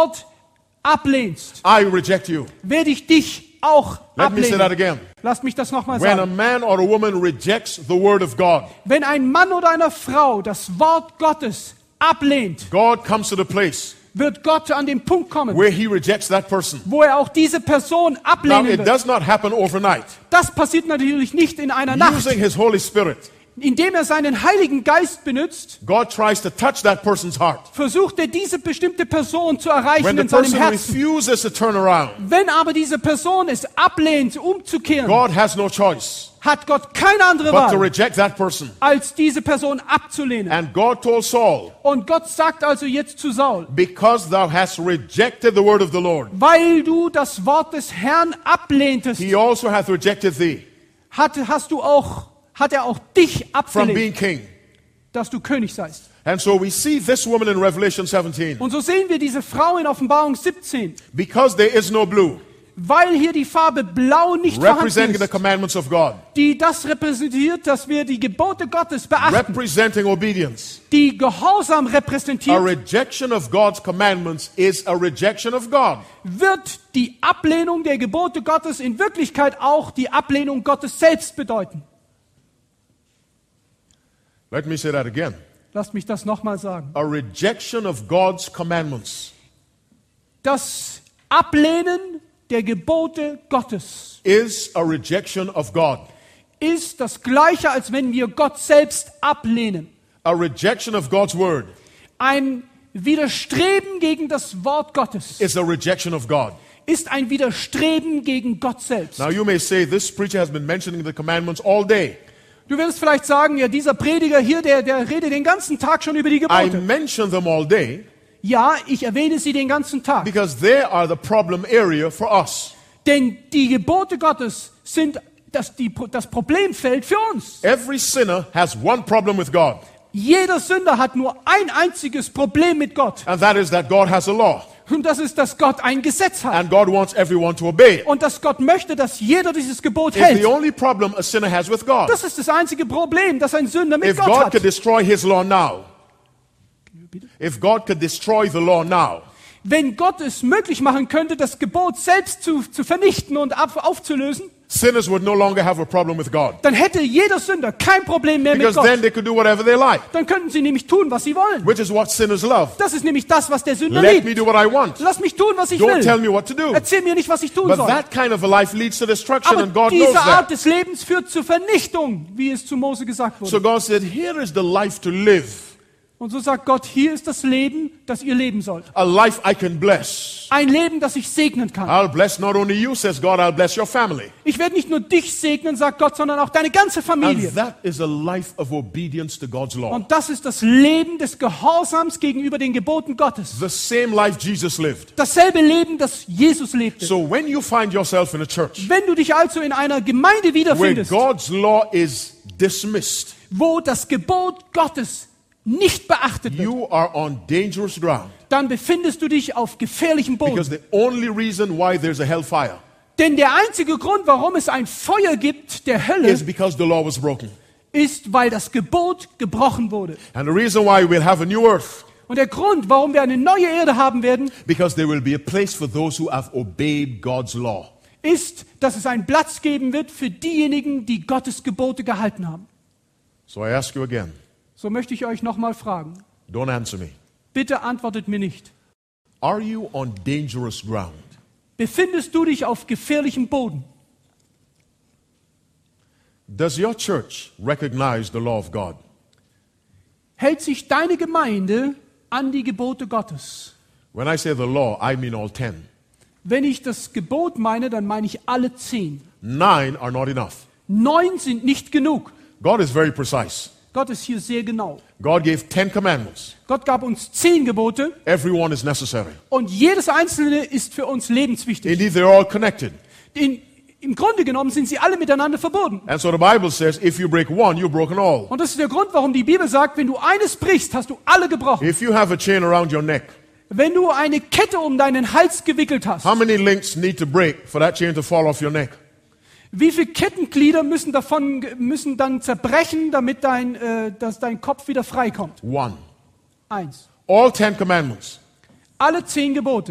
Wort ablehnst, I reject you. werde ich dich auch Let me say that ablehnen. again. Lasst mich das nochmal When a sagen. man or a woman rejects the word of God, Wenn ein Mann oder eine Frau das Wort Gottes ablehnt, God comes to the place wird Gott an den Punkt kommen, where he rejects that person. wo er auch diese Person Now, ablehnen it wird. does not happen overnight. Das passiert natürlich nicht in einer Nacht. Using his Holy Spirit, Indem er seinen Heiligen Geist benutzt, God tries to touch that person's heart. versucht er diese bestimmte Person zu erreichen When the in seinem person Herzen. refuses to turn around, Wenn aber diese Person es ablehnt, umzukehren, God has no choice hat Gott keine andere but to Wahl, reject that person. als diese Person abzulehnen. And God told Saul, Und Gott sagt also jetzt zu Saul, because thou hast rejected the word of the Lord, weil du das Wort des Herrn ablehntest, he also hath rejected thee hat er auch dich from abgelehnt, being king. dass du König seist. And so we see this woman in Revelation 17. Und so sehen wir diese Frau in Offenbarung 17, Because there is no blue, weil hier die Farbe Blau nicht vorhanden representing the ist, commandments of God, die das repräsentiert, dass wir die Gebote Gottes beachten, representing obedience. die Gehorsam A repräsentiert, rejection of God's commandments is a rejection of God. wird die Ablehnung der Gebote Gottes in Wirklichkeit auch die Ablehnung Gottes selbst bedeuten. Let me say that again. Lasst mich das nochmal sagen. A rejection of God's commandments Das Ablehnen der Gebote Gottes is a rejection of God. ist das Gleiche, als wenn wir Gott selbst ablehnen. A rejection of God's word Ein Widerstreben gegen das Wort Gottes is a rejection of God. ist ein Widerstreben gegen Gott selbst. Now you may say, this preacher has been mentioning the commandments all day. Du wirst vielleicht sagen, ja, dieser Prediger hier, der redet den ganzen Tag schon über die I Gebote. mention them all day Ja, ich erwähne sie den ganzen Tag. because they are the problem area for us. Denn die Gebote Gottes sind das Problemfeld für uns. Every sinner has one problem with God, Jeder Sünder hat nur ein einziges Problem mit Gott. and that is that God has a law, Und das ist, dass Gott ein Gesetz hat. and God wants everyone to obey it. Und dass Gott möchte, dass jeder dieses Gebot It's the hält. only problem a sinner has with God. Das ist das einzige Problem, das ein Sünder mit If Gott God hat. could destroy his law now, if God could destroy the law now, Wenn Gott es möglich machen könnte, das Gebot selbst zu vernichten und aufzulösen, sinners would no longer have a problem with God. dann hätte jeder Sünder kein Problem mehr mit Because then Gott. they could do whatever they like, Dann könnten sie nämlich tun, was sie wollen. which is what sinners love. Das ist nämlich das, was der Sünder Let me liebt. do what I want. Lass mich tun, was ich Don't tell will. me what to do. Erzähl mir nicht, was ich tun But soll. that kind of a life leads to destruction, Aber and God knows diese Art that. des Lebens führt zur Vernichtung, wie es zu Mose gesagt So wurde. God said, here is the life to live, Und so sagt Gott, hier ist das Leben, das ihr leben sollt. a life I can bless. Ein Leben, das ich segnen kann. I'll bless not only you, says God, I'll bless your family. Ich werde nicht nur dich segnen, sagt Gott, sondern auch deine ganze Familie. And that is a life of obedience to God's law. Und das ist das Leben des Gehorsams gegenüber den Geboten Gottes. The same life Jesus lived. Dasselbe Leben, das Jesus lebte. So when you find yourself in a church Wenn du dich also in einer Gemeinde where wiederfindest, God's law is dismissed, wo das Gebot Gottes nicht beachtet wird, you are on dangerous ground. dann befindest du dich auf gefährlichem Because Boden. the only reason why there's a hellfire Denn der einzige Grund, warum es ein Feuer gibt, der is Hölle, because the law was broken. ist, weil das Gebot gebrochen wurde. And the reason why we'll have a new earth, Und der Grund, warum wir eine neue Erde haben werden, because there will be a place for those who have obeyed God's law. ist, dass es einen Platz geben wird für diejenigen, die Gottes Gebote gehalten haben. So I ask you again, So möchte ich euch nochmal fragen. don't answer me. Bitte antwortet mir nicht. Are you on dangerous ground? Befindest du dich auf gefährlichem Boden? Does your church recognize the law of God? Hält sich deine Gemeinde an die Gebote Gottes? When I say the law, I mean all 10. Wenn ich das Gebot meine, dann meine ich alle 10. 9 are not enough. 9 sind nicht genug. God is very precise. Gott ist hier sehr genau. God gave 10 commandments. Gott gab uns 10 Gebote Every one is necessary. und jedes einzelne ist für uns lebenswichtig. Indeed, they're all connected. Im Grunde genommen sind sie alle miteinander verbunden. And so the Bible says, if you break one, you've broken all. Und das ist der Grund, warum die Bibel sagt, wenn du eines brichst, hast du alle gebrochen. If you have a chain around your neck, Wenn du eine Kette um deinen Hals gewickelt hast, how many links need to break for that chain to fall off your neck? wie viele Kettenglieder müssen dann zerbrechen, damit dass dein Kopf wieder freikommt? One. 1. All 10 commandments Alle 10 Gebote